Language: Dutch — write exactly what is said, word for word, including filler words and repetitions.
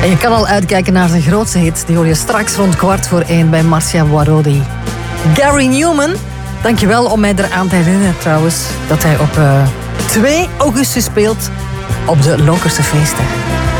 En je kan al uitkijken naar zijn grootste hit. Die hoor je straks rond kwart voor één bij Marcia Warodi. Gary Newman, dankjewel om mij eraan te herinneren trouwens... dat hij op uh, twee augustus speelt op de Lonkerse feesten.